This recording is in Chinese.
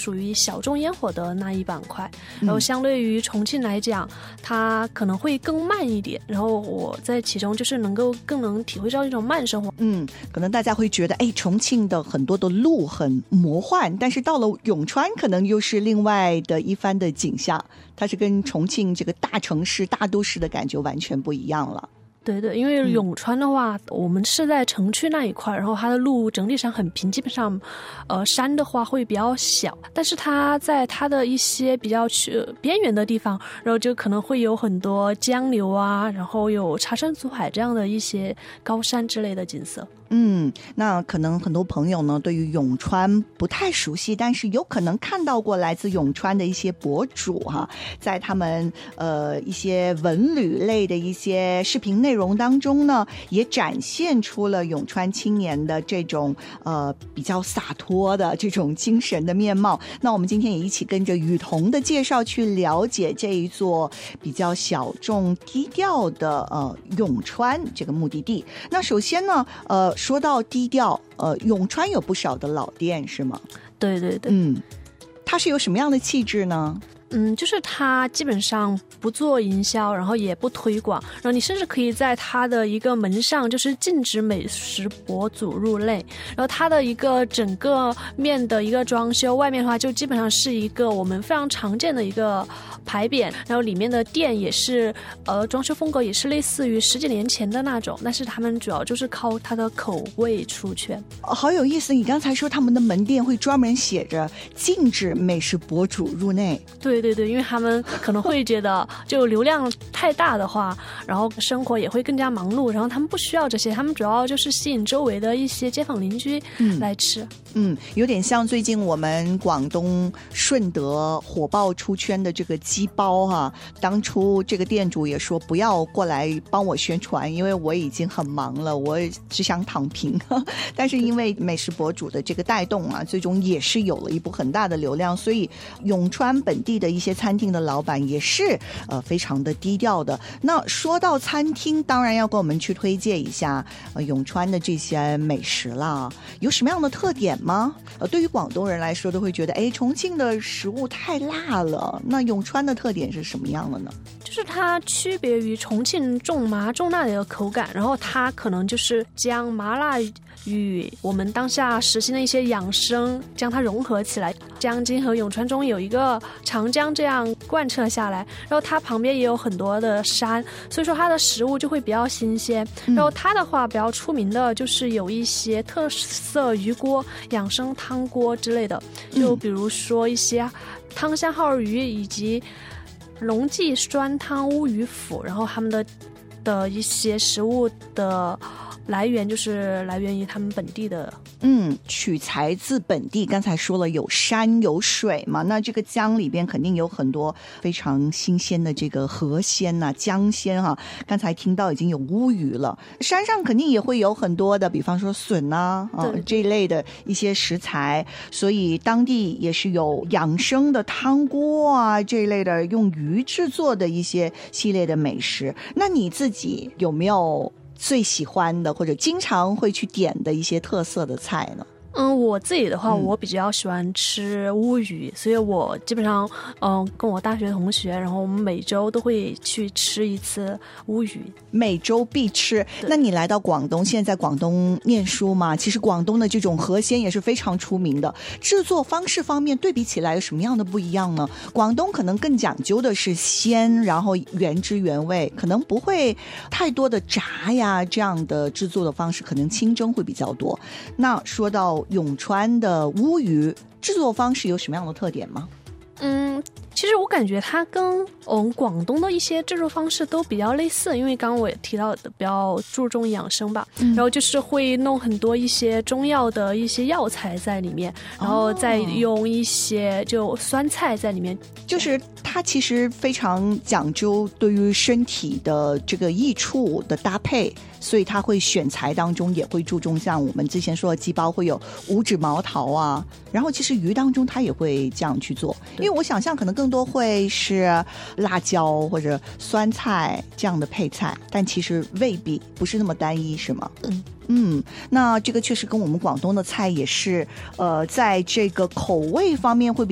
属于小众烟火的那一板块，然后相对于重庆来讲，它可能会更慢一点，然后我在其中就是更能体会到一种慢生活。 可能大家会觉得重庆的很多的路很魔幻，但是到了永川可能又是另外的一番的景象，它是跟重庆这个大城市大都市的感觉完全不一样了。 对对，因为永川的话，我们是在城区那一块，然后它的路整体上很平，基本上山的话会比较小，但是它在它的一些比较边缘的地方，然后就可能会有很多江流啊，然后有茶山祖海这样的一些高山之类的景色。 那可能很多朋友呢对于永川不太熟悉，但是有可能看到过来自永川的一些博主哈，在他们一些文旅类的一些视频内容当中呢，也展现出了永川青年的这种比较洒脱的这种精神的面貌。那我们今天也一起跟着雨桐的介绍去了解这一座比较小众低调的永川这个目的地。那首先呢说到低调，永川有不少的老店是吗？ 对对对。 它是有什么样的气质呢？ 就是它基本上不做营销，然后也不推广，然后你甚至可以在它的一个门上就是禁止美食博主入内，然后它的一个整个面的一个装修，外面的话就基本上是一个我们非常常见的一个牌匾，然后里面的店也是装修风格也是类似于10几年前的那种，但是他们主要就是靠它的口味出圈。 好有意思，你刚才说他们的门店会专门写着禁止美食博主入内。 对对对，因为他们可能会觉得就流量太大的话，然后生活也会更加忙碌，然后他们不需要这些，他们主要就是吸引周围的一些街坊邻居来吃。 有点像最近我们广东顺德火爆出圈的这个鸡包哈，当初这个店主也说不要过来帮我宣传，因为我已经很忙了，我只想躺平。但是因为美食博主的这个带动啊，最终也是有了一波很大的流量，所以永川本地的一些餐厅的老板也是非常的低调的。那说到餐厅，当然要跟我们去推荐一下永川的这些美食啦，有什么样的特点吗？对于广东人来说都会觉得重庆的食物太辣了，那永川的特点是什么样的呢？ 就是它区别于重庆重麻重辣的一个口感，然后它可能就是将麻辣与我们当下实行的一些养生将它融合起来，江津和永川中有一个长江这样贯彻下来，然后它旁边也有很多的山，所以说它的食物就会比较新鲜。然后它的话比较出名的就是有一些特色鱼锅、养生汤锅之类的，就比如说一些汤香耗儿鱼以及龙记酸汤乌鱼腐，然后他们的一些食物的来源就是来源于他们本地的取材自本地。刚才说了有山有水嘛，那这个江里边肯定有很多非常新鲜的这个河鲜啊江鲜啊，刚才听到已经有乌鱼了，山上肯定也会有很多的比方说笋啊这一类的一些食材，所以当地也是有养生的汤锅啊这一类的用鱼制作的一些系列的美食。那你自己有没有最喜欢的或者经常会去点的一些特色的菜呢？ 我自己的话，我比较喜欢吃乌鱼，所以我基本上跟我大学同学，然后我们每周都会去吃一次乌鱼， 每周必吃。那你来到广东，现在在广东念书嘛，其实广东的这种河鲜也是非常出名的，制作方式方面对比起来有什么样的不一样呢？广东可能更讲究的是鲜，然后原汁原味，可能不会太多的炸呀，这样的制作的方式可能清蒸会比较多。那说到永川的乌鱼制作方式有什么样的特点吗？ 其实我感觉它跟广东的一些制作方式都比较类似，因为刚刚我也提到的比较注重养生吧，然后就是会弄很多一些中药的一些药材在里面，然后再用一些就酸菜在里面， 就是它其实非常讲究对于身体的这个益处的搭配，所以它会选材当中也会注重像我们之前说的鸡包会有五指毛桃啊，然后其实鱼当中它也会这样去做，因为我想象可能更多会是辣椒或者酸菜这样的配菜，但其实未必不是那么单一，是吗？那这个确实跟我们广东的菜也是在这个口味方面会比